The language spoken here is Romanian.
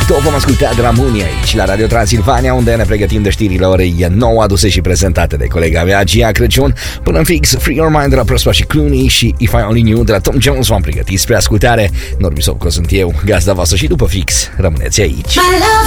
Mișto vom asculta de la Muni aici, la Radio Transilvania, unde ne pregătim de știrile orei 9 aduse și prezentate de colega mea, Gia Crăciun. Până în fix, Free Your Mind de la Prospa și Clooney și If I Only Knew de la Tom Jones v-am pregătit spre ascultare. Norbi Sopco sunt eu, gazda voastră, și după fix rămâneți aici.